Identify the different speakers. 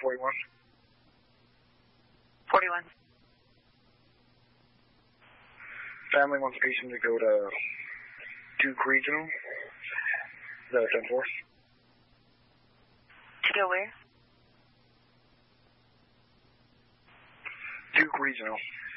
Speaker 1: 41.
Speaker 2: 41.
Speaker 1: Family wants patient to go to Duke Regional, the 10-4.
Speaker 2: To go where?
Speaker 1: Duke Regional.